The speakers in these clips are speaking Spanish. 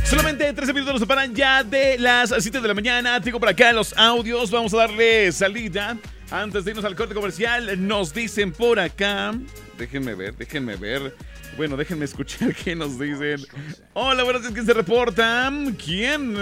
Solamente 13 minutos nos separan ya de las 7 de la mañana. Tengo por acá los audios. Vamos a darle salida. Antes de irnos al corte comercial, nos dicen por acá. Déjenme ver. Bueno, déjenme escuchar qué nos dicen. Hola, buenos días, ¿quién se reporta? ¿Quién?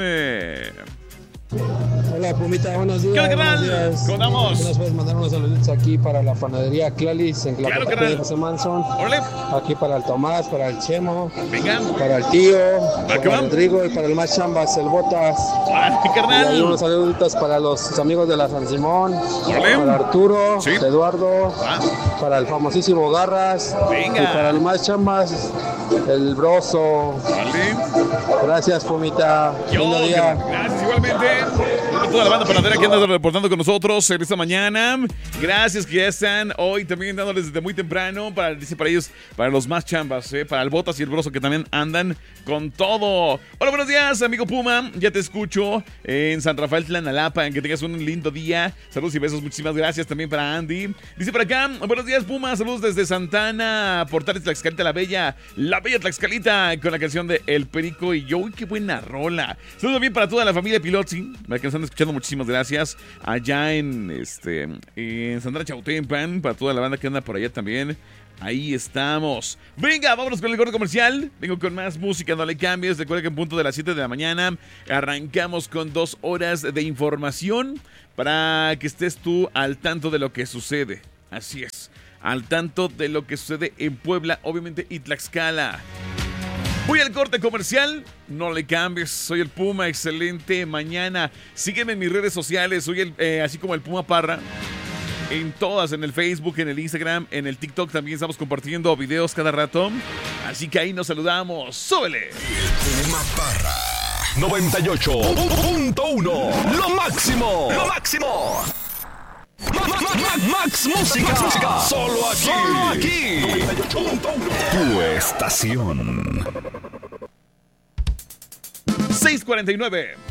Hola, Pumita, buenos días. ¿Qué tal, buenos carnal? días. ¿Cómo andamos? ¿Nos puedes mandar unos saludos aquí para la panadería Clalis en Claro, Clapacapé carnal. de José Manson? Órale. Aquí para el Tomás, para el Chemo, Venga. para el tío, ¿qué para va? el Rodrigo y para el más chambas, el Botas. ¡Ay, Y hay unos carnal! saluditos para los amigos de la San Simón, Órale. para Arturo, Sí. Eduardo, Ah, para el famosísimo Garras Venga. y para el más chambas, el Broso. vale. Gracias, Pumita. Yo, Lindo día. gracias igualmente. A toda la banda panadera que anda reportando con nosotros esta mañana. Gracias que ya están hoy también dándoles desde muy temprano. Dice para ellos, para los más chambas, para el Botas y el Broso que también andan con todo. Hola, buenos días, amigo Puma. Ya te escucho en San Rafael Tlanalapa. Que tengas un lindo día. Saludos y besos. Muchísimas gracias también para Andy. Dice por acá, buenos días, Puma. Saludos desde Santana, Portales Tlaxcalita, la bella Tlaxcalita, con la canción de El Perico y yo. Uy, qué buena rola. Saludos también para toda la familia Pilotzi, la que nos están escuchando. Muchísimas gracias. Allá en Santana Chautempan, para toda la banda que anda por allá también. Ahí estamos. Venga, vámonos con el corte comercial. Vengo con más música, no le cambies. Recuerda que en punto de las 7 de la mañana arrancamos con 2 horas de información para que estés tú al tanto de lo que sucede. Así es, al tanto de lo que sucede en Puebla, obviamente, y Tlaxcala. Voy al corte comercial, no le cambies, soy el Puma, excelente mañana. Sígueme en mis redes sociales, soy así como el Puma Parra. En todas, en el Facebook, en el Instagram, en el TikTok también estamos compartiendo videos cada rato. Así que ahí nos saludamos. ¡Súbele! Puma Parra 98.1. Lo máximo. Max Música. Solo aquí. 98.1. Tu estación. 6:49.